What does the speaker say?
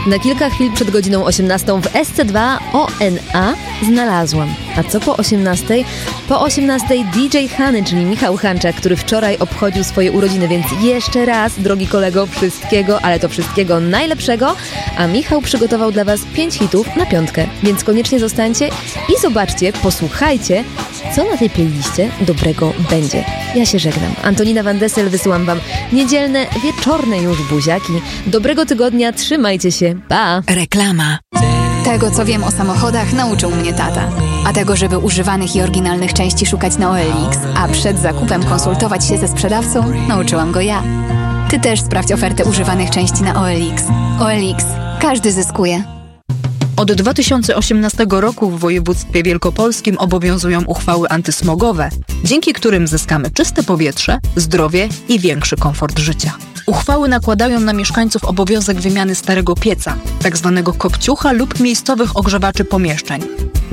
Na kilka chwil przed godziną 18 w SC2 ONA znalazłam. A co po 18? Po 18 DJ Hany, czyli Michał Hanczak, który wczoraj obchodził swoje urodziny, więc jeszcze raz, drogi kolego, wszystkiego, ale to wszystkiego najlepszego. A Michał przygotował dla Was 5 hitów na piątkę, więc koniecznie zostańcie i zobaczcie, posłuchajcie, co na tej playliście dobrego będzie. Ja się żegnam. Antonina Van Dessel, wysyłam Wam niedzielne, wieczorne już buziaki. Dobrego tygodnia, trzymajcie się, pa! Reklama. Tego, co wiem o samochodach, nauczył mnie tata. A tego, żeby używanych i oryginalnych części szukać na OLX, a przed zakupem konsultować się ze sprzedawcą, nauczyłam go ja. Ty też sprawdź ofertę używanych części na OLX. OLX. Każdy zyskuje. Od 2018 roku w województwie wielkopolskim obowiązują uchwały antysmogowe, dzięki którym zyskamy czyste powietrze, zdrowie i większy komfort życia. Uchwały nakładają na mieszkańców obowiązek wymiany starego pieca, tzw. kopciucha lub miejscowych ogrzewaczy pomieszczeń.